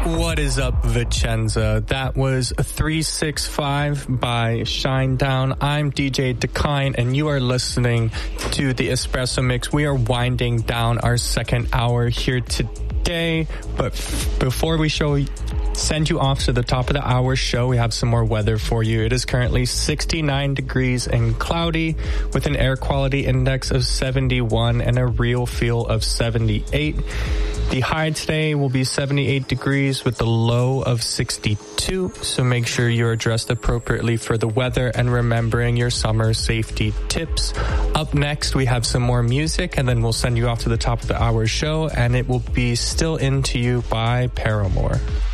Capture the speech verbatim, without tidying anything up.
What is up, Vicenza? That was three six five by Shinedown. I'm D J Dakine, and you are listening to the Espresso Mix. We are winding down our second hour here today, but f- before we show send you off to the top of the hour show, we have some more weather for you. It is currently sixty-nine degrees and cloudy with an air quality index of seventy-one and a real feel of seventy-eight. The high today will be seventy-eight degrees with a low of sixty-two, so make sure you're dressed appropriately for the weather and remembering your summer safety tips. Up next, we have some more music, and then we'll send you off to the top of the hour show, and it will be Still Into You by Paramore.